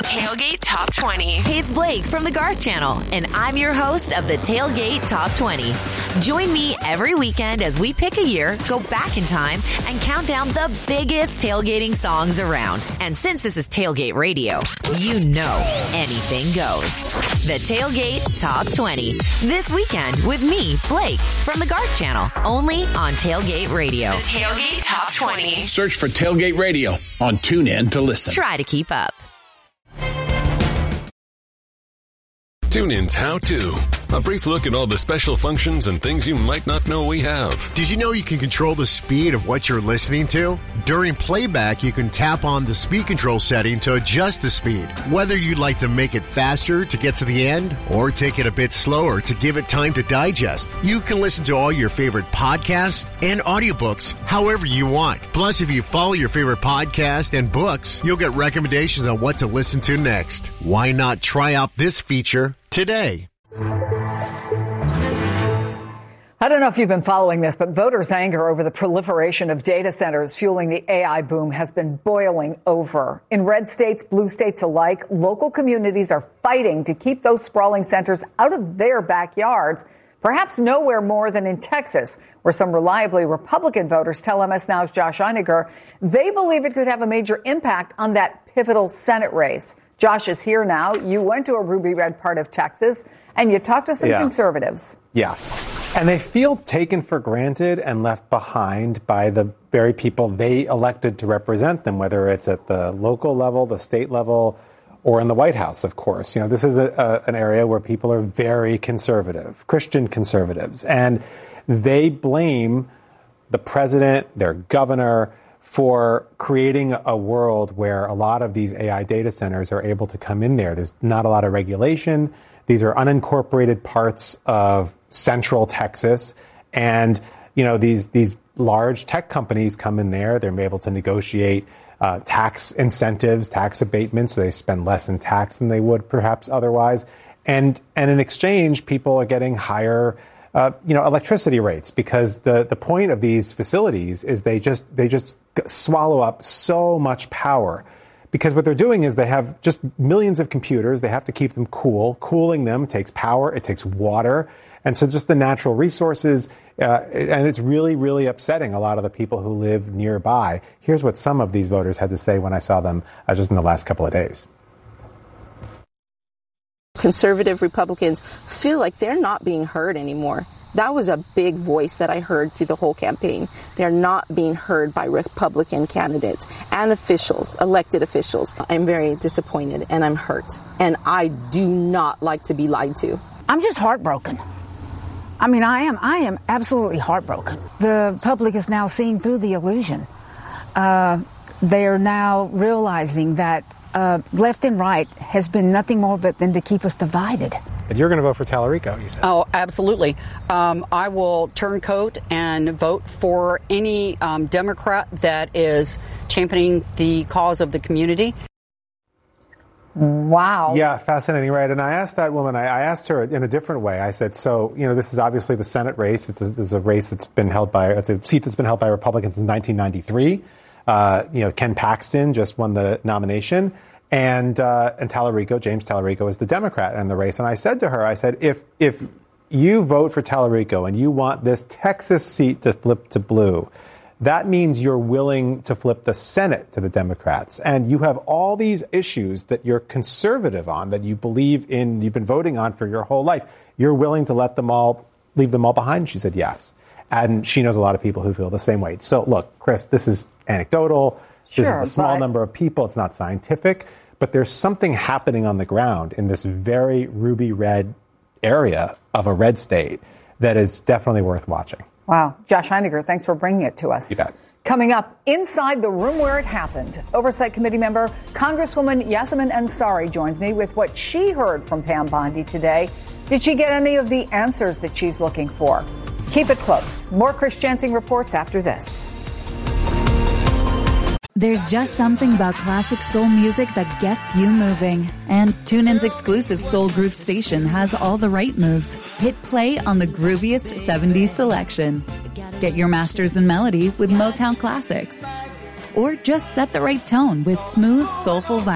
Tailgate Top 20. Hey, it's Blake from the Garth Channel, and I'm your host of the Tailgate Top 20. Join me every weekend as we pick a year, go back in time, and count down the biggest tailgating songs around. And since this is Tailgate Radio, you know anything goes. The Tailgate Top 20. This weekend with me, Blake, from the Garth Channel, only on Tailgate Radio. The Tailgate Top 20. Search for Tailgate Radio on TuneIn to listen. Try to keep up. TuneIn's How To. A brief look at all the special functions and things you might not know we have. Did you know you can control the speed of what you're listening to? During playback, you can tap on the speed control setting to adjust the speed. Whether you'd like to make it faster to get to the end or take it a bit slower to give it time to digest, you can listen to all your favorite podcasts and audiobooks however you want. Plus, if you follow your favorite podcast and books, you'll get recommendations on what to listen to next. Why not try out this feature today? I don't know if you've been following this, but voters' anger over the proliferation of data centers fueling the AI boom has been boiling over. In red states, blue states alike, local communities are fighting to keep those sprawling centers out of their backyards, perhaps nowhere more than in Texas, where some reliably Republican voters tell MS Now's Josh Einiger they believe it could have a major impact on that pivotal Senate race. Josh is here now. You went to a ruby red part of Texas, and you talked to some conservatives. Yeah. And they feel taken for granted and left behind by the very people they elected to represent them, whether it's at the local level, the state level, or in the White House, of course. You know, this is an area where people are very conservative, Christian conservatives, and they blame the president, their governor, for creating a world where a lot of these AI data centers are able to come in there. There's not a lot of regulation. These are unincorporated parts of central Texas. And, you know, these large tech companies come in there. They're able to negotiate tax incentives, tax abatements. So they spend less in tax than they would perhaps otherwise. And in exchange, people are getting higher electricity rates, because the point of these facilities is they just swallow up so much power, because what they're doing is they have just millions of computers. They have to keep them cool. Cooling them takes power. It takes water. And so just the natural resources, and it's really, really upsetting a lot of the people who live nearby. Here's what some of these voters had to say when I saw them just in the last couple of days. Conservative Republicans feel like they're not being heard anymore. That was a big voice that I heard through the whole campaign. They're not being heard by Republican candidates and officials, elected officials. I'm very disappointed and I'm hurt. And I do not like to be lied to. I'm just heartbroken. I mean, I am absolutely heartbroken. The public is now seeing through the illusion. They are now realizing that left and right has been nothing more but than to keep us divided. But you're going to vote for Tallarico, you said. Oh, absolutely. I will turncoat and vote for any Democrat that is championing the cause of the community. Wow. Yeah, fascinating, right? And I asked that woman, I asked her in a different way. I said, so, you know, this is obviously the Senate race. It's a race that's been held by, it's a seat that's been held by Republicans since 1993. Ken Paxton just won the nomination. And Tallarico, James Tallarico, is the Democrat in the race. And I said to her, I said, if you vote for Tallarico and you want this Texas seat to flip to blue, that means you're willing to flip the Senate to the Democrats. And you have all these issues that you're conservative on, that you believe in, you've been voting on for your whole life. You're willing to leave them all behind? She said yes. And she knows a lot of people who feel the same way. So look, Chris, this is anecdotal. This is a small number of people. It's not scientific. But there's something happening on the ground in this very ruby red area of a red state that is definitely worth watching. Wow. Josh Einiger, thanks for bringing it to us. You bet. Coming up, inside the room where it happened, Oversight Committee member Congresswoman Yasmin Ansari joins me with what she heard from Pam Bondi today. Did she get any of the answers that she's looking for? Keep it close. More Chris Jansing reports after this. There's just something about classic soul music that gets you moving. And TuneIn's exclusive Soul Groove station has all the right moves. Hit play on the grooviest 70s selection. Get your masters in melody with Motown classics. Or just set the right tone with smooth, soulful vibes.